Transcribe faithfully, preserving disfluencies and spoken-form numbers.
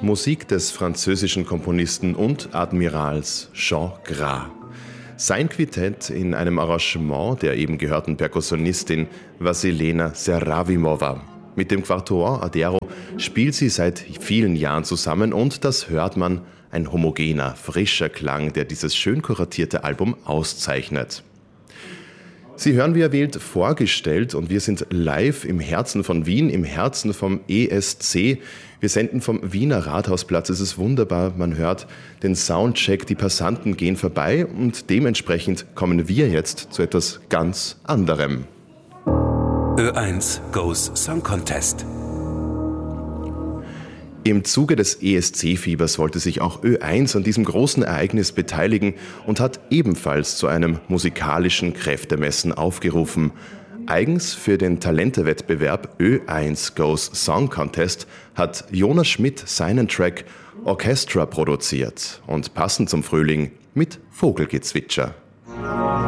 Musik des französischen Komponisten und Admirals Jean Gras. Sein Quintett in einem Arrangement der eben gehörten Perkussionistin Wassilena Serafimova. Mit dem Quatuor Adero spielt sie seit vielen Jahren zusammen und das hört man, ein homogener, frischer Klang, der dieses schön kuratierte Album auszeichnet. Sie hören, wie erwähnt, vorgestellt und wir sind live im Herzen von Wien, im Herzen vom E S C. Wir senden vom Wiener Rathausplatz. Es ist wunderbar, man hört den Soundcheck, die Passanten gehen vorbei und dementsprechend kommen wir jetzt zu etwas ganz anderem. Ö eins Goes Song Contest. Im Zuge des E S C-Fiebers wollte sich auch Ö eins an diesem großen Ereignis beteiligen und hat ebenfalls zu einem musikalischen Kräftemessen aufgerufen. Eigens für den Talentewettbewerb Ö eins Goes Song Contest hat Jonas Schmidt seinen Track Orchestra produziert und passend zum Frühling mit Vogelgezwitscher.